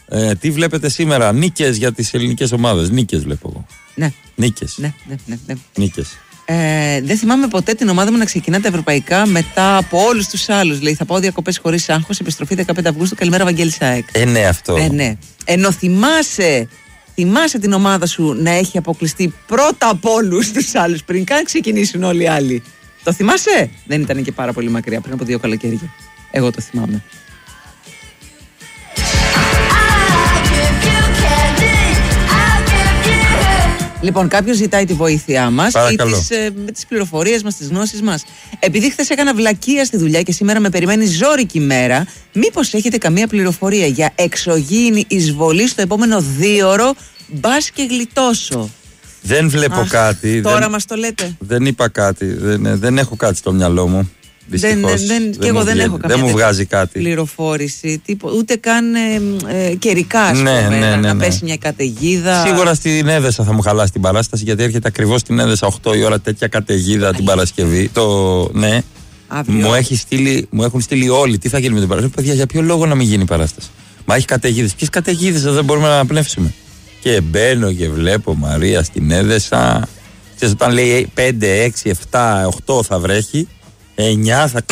Τι βλέπετε σήμερα? Νίκες για τις ελληνικές ομάδες. Νίκες βλέπω εγώ. Ναι. Νίκες. Ναι. Νίκες. Δεν θυμάμαι ποτέ την ομάδα μου να ξεκινά τα ευρωπαϊκά μετά από όλους τους άλλους. Λέει, θα πάω διακοπές χωρίς άγχος, επιστροφή 15 Αυγούστου. Καλημέρα, Βαγγέλη ΑΕΚ. Ναι, αυτό. Ναι. Ενώ θυμάσαι την ομάδα σου να έχει αποκλειστεί πρώτα από όλους τους άλλους πριν καν ξεκινήσουν όλοι οι άλλοι. Το θυμάσαι? Δεν ήταν και πάρα πολύ μακριά, πριν από 2 καλοκαίρια. Εγώ το θυμάμαι. Λοιπόν, κάποιος ζητάει τη βοήθειά μας ή τις πληροφορίες μας, τις γνώσεις μας. Επειδή χθες έκανα βλακεία στη δουλειά και σήμερα με περιμένει ζώρικη μέρα, μήπως έχετε καμία πληροφορία για εξωγήινη εισβολή στο επόμενο 2ωρο, μπας και γλιτώσω? Δεν βλέπω κάτι. Τώρα μας το λέτε. Δεν είπα κάτι. Δεν έχω κάτι στο μυαλό μου. Δυστυχώς. Και εγώ δεν έχω καμία δεν μου βγάζει κάτι. Πληροφόρηση, ούτε καν καιρικά, ας πούμε, να πέσει μια καταιγίδα. Σίγουρα στην Έδεσα θα μου χαλάσει την παράσταση, γιατί έρχεται ακριβώς στην Έδεσα 8 η ώρα τέτοια καταιγίδα την Παρασκευή. Ναι. Μου έχουν στείλει όλοι τι θα γίνει με την παράσταση. Παιδιά, για ποιο λόγο να μην γίνει η παράσταση? Μα έχει καταιγίδες. Ποιες καταιγίδες δεν μπορούμε να αναπνεύσουμε? Και μπαίνω και βλέπω Μαρία στην Έδεσα. Ξέρεις, όταν λέει 5, 6, 7, 8 θα βρέχει, 9 θα.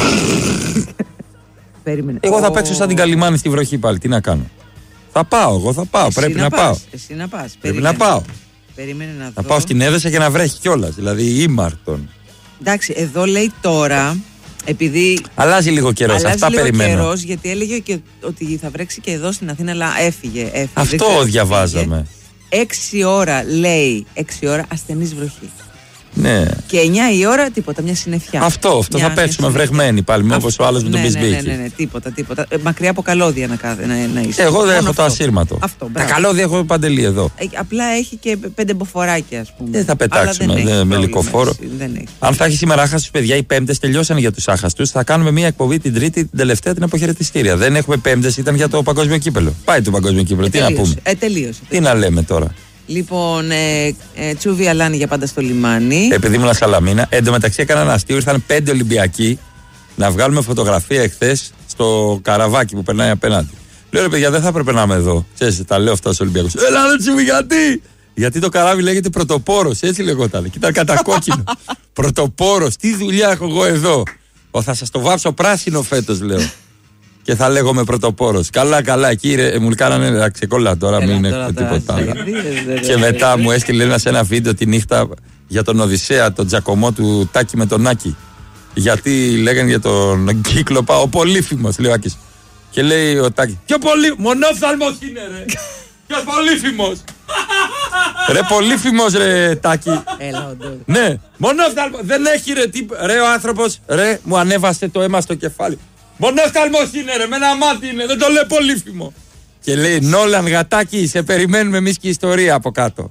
Περίμενε. Εγώ θα παίξω σαν την Καλιμάνη στη βροχή πάλι. Τι να κάνω? Θα πάω. Πρέπει να πάω. Εσύ να πας. Πρέπει να πάω. Περίμενε να δω. Θα πάω στην Έδεσα και να βρέχει κιόλας. Δηλαδή ήμαρτον. Εντάξει, εδώ λέει τώρα. Επειδή αλλάζει λίγο καιρός, αυτά περιμένω. Καιρός, γιατί έλεγε και ότι θα βρέξει και εδώ στην Αθήνα, αλλά έφυγε. Αυτό διαβάζαμε. 6 ώρα λέει, 6 ώρα ασθενής βροχή. Ναι. Και 9 η ώρα τίποτα, μια συννεφιά. Αυτό θα πέφτουμε βρεγμένοι πάλι, όπως ο άλλος με τον Μπισμπίκη. Ναι, τίποτα. Μακριά από καλώδια να είσαι. Εγώ δεν έχω το ασύρματο. Τα καλώδια έχω Παντελή εδώ. Απλά έχει και 5 μποφοράκια, ας πούμε. Δεν θα πετάξουμε με λυκοφόρο. Αν θα έχει σήμερα άχαστους, παιδιά, οι Πέμπτες τελειώσαν για τους άχαστους. Θα κάνουμε μια εκπομπή την Τρίτη, την τελευταία, την αποχαιρετιστήρια. Δεν έχουμε Πέμπτες, ήταν για το Παγκόσμιο Κύπελλο. Πάει το Παγκόσμιο Κύπελλο, τι να πούμε. Τελείωσε. Τι να λέμε τώρα. Λοιπόν, Τσούβι Αλάνη για πάντα στο λιμάνι. Επειδή ήμουν Σαλαμίνα, εντωμεταξύ έκανα ένα αστείο. Ήρθαν 5 Ολυμπιακοί να βγάλουμε φωτογραφία εχθές στο καραβάκι που περνάει απέναντι. Λέω, ρε παιδιά, δεν θα έπρεπε να είμαι εδώ. Ξέρετε, τα λέω αυτά στους Ολυμπιακούς. Έλα, ρε Τσούβι, γιατί? Γιατί το καράβι λέγεται Πρωτοπόρος, έτσι λεγόταν. Και ήταν κατακόκκινο. Πρωτοπόρος, τι δουλειά έχω εγώ εδώ? Θα σας το βάψω πράσινο φέτος, λέω. Και θα λέγομαι Πρωτοπόρος. Καλά, εκεί μου κάνανε ξεκόλλα τώρα, μην είναι τίποτα άλλο. Και μετά μου έστειλε ένα βίντεο τη νύχτα για τον Οδυσσέα, τον Τζακωμό του Τάκη με τον Άκη. Γιατί λέγανε για τον Κύκλοπα, ο Πολύφημος, λέει ο Άκης. Και λέει ο Τάκη, ποιο μονόφθαλμος είναι, ρε! Ποιος Πολύφημος! Ρε Πολύφημος, ρε Τάκη! Ναι, μονόφθαλμος, δεν έχει ρε ο άνθρωπος, ρε μου ανέβασε το αίμα στο κεφάλι. Μονόφθαλμος είναι, ρε, με ένα μάτι είναι, δεν το λέει Πολύφημο. Και λέει, Νόλαν γατάκι, σε περιμένουμε εμείς και η ιστορία από κάτω.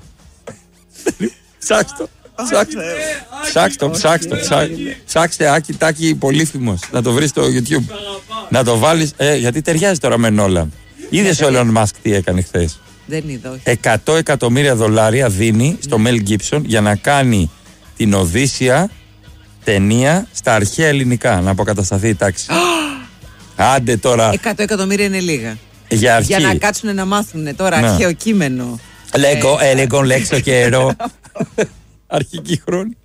Ψάξτε Άκη Τάκη Πολύφημος, να το βρεις στο YouTube. Να το βάλεις, γιατί ταιριάζει τώρα με Νόλαν. Είδες ο Elon Musk τι έκανε χθες? Δεν είδα, 100 εκατομμύρια δολάρια δίνει στο Mel Gibson για να κάνει την Οδύσσεια ταινία στα αρχαία ελληνικά, να αποκατασταθεί η τάξη. Άντε τώρα. 100 εκατομμύρια είναι λίγα. Για να κάτσουν να μάθουν τώρα αρχαίο κείμενο. Λέγον λέξο καιρό. Αρχική χρόνη.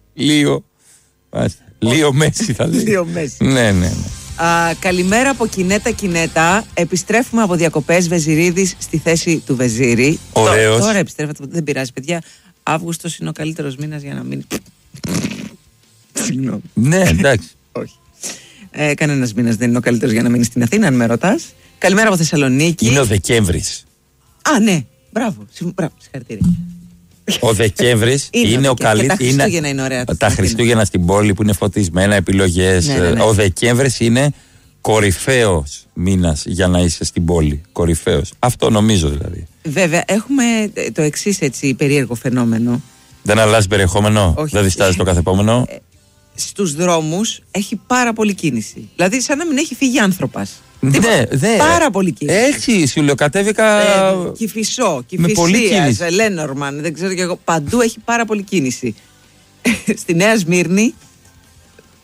Λίγο Μέση θα λέει. Λίγο Μέση. Ναι. Καλημέρα από Κινέτα. Επιστρέφουμε από διακοπές. Βεζιρίδης στη θέση του Βεζίρη. Ωραίος. Τώρα επιστρέφετε. Δεν πειράζει, παιδιά. Αύγουστος είναι ο καλύτερος μήνας για να μείνει. Συγγνώμη. Ναι, εντάξει. Όχι. Κανένας μήνας δεν είναι ο καλύτερος για να μείνει στην Αθήνα, αν με ρωτάς. Καλημέρα από Θεσσαλονίκη. Είναι ο Δεκέμβρης. Α, ναι. Μπράβο. Συγχαρητήρια. Ο Δεκέμβρης είναι ο καλύτερος. Τα Χριστούγεννα είναι ωραία. Τα Χριστούγεννα στην πόλη που είναι φωτισμένα, επιλογές. Ναι. Ο Δεκέμβρης είναι κορυφαίος μήνας για να είσαι στην πόλη. Κορυφαίος. Αυτό νομίζω δηλαδή. Βέβαια, έχουμε το εξής έτσι περίεργο φαινόμενο. Δεν αλλάζει περιεχόμενο. Όχι. Δεν διστάζει το καθεπόμενο. Στους δρόμους έχει πάρα πολλή κίνηση. Δηλαδή, σαν να μην έχει φύγει άνθρωπος. Ναι, πάρα πολύ κίνηση. Έτσι, σου λέω, κατέβηκα. Κηφισό, Κηφισίας, Λένορμαν, δεν ξέρω και εγώ. Παντού έχει πάρα πολύ κίνηση. Στη Νέα Σμύρνη,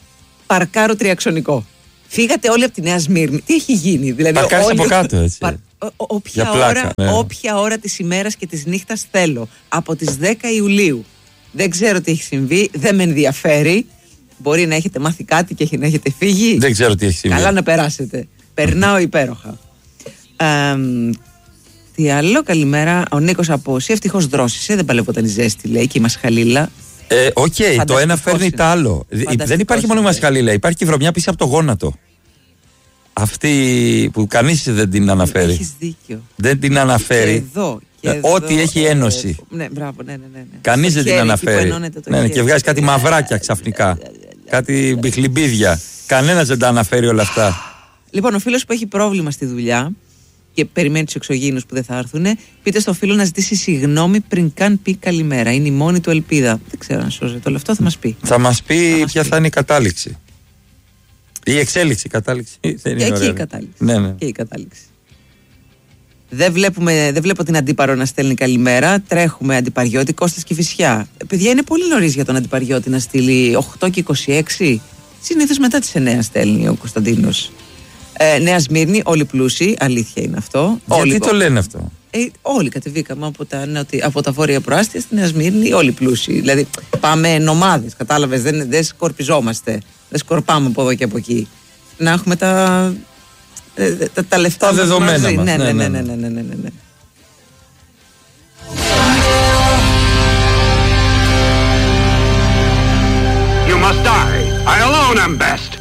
παρκάρω τριαξονικό. Φύγατε όλοι από τη Νέα Σμύρνη. Τι έχει γίνει, δηλαδή. Παρκάρεις από κάτω, έτσι. Όποια ώρα της ημέρας και της νύχτας θέλω. Από τις 10 Ιουλίου. Δεν ξέρω τι έχει συμβεί, δεν με ενδιαφέρει. Μπορεί να έχετε μάθει κάτι και να έχετε φύγει. Δεν ξέρω τι έχει συμβεί. Καλά να περάσετε. Περνάω υπέροχα. Τι άλλο, καλημέρα. Ο Νίκος από εσύ, ευτυχώς δρόσησε. Δεν παλεύονταν η ζέστη, λέει, και η μασχαλίλα. Το ένα φέρνει το άλλο. Δεν υπάρχει μόνο η μασχαλίλα, υπάρχει και η βρωμιά πίσω από το γόνατο. Αυτή που κανείς δεν την αναφέρει. Έχεις δίκιο. Δεν την αναφέρει. Ό,τι έχει ένωση. Ναι, μπράβο, ναι. Κανείς δεν την αναφέρει. Ναι, και βγάζει κάτι μαυράκια ξαφνικά. Κάτι μπιχλιμπίδια. Κανένας δεν τα αναφέρει όλα αυτά. Λοιπόν, ο φίλος που έχει πρόβλημα στη δουλειά και περιμένει τους εξωγήινους που δεν θα έρθουν, πείτε στο φίλο να ζητήσει συγγνώμη πριν καν πει καλημέρα. Είναι η μόνη του ελπίδα. Δεν ξέρω αν σώζεται όλο αυτό, θα μας πει. Θα μας πει ποια θα είναι η κατάληξη. Η εξέλιξη, η κατάληξη. Και η κατάληξη. Ναι. Και η κατάληξη. Δεν βλέπω την Αντίπαρο να στέλνει καλημέρα. Τρέχουμε Αντιπαριώτη, Κώστας Κηφισιά. Παιδιά, είναι πολύ νωρίς για τον Αντιπαριώτη να στείλει 8 και 26. Συνήθως μετά τις 9 στέλνει ο Κωνσταντίνος. Νέα Σμύρνη, όλοι πλούσιοι. Αλήθεια είναι αυτό. Γιατί το λένε αυτό? Όλοι κατεβήκαμε από τα βόρεια προάστια στη Νέα Σμύρνη, όλοι πλούσιοι. Δηλαδή πάμε νομάδες, κατάλαβες. Δεν σκορπιζόμαστε. Δεν σκορπάμε από εδώ και από εκεί. Να έχουμε τα λεφτά, τα δεδομένα μας. Ναι. You must die. I alone am best.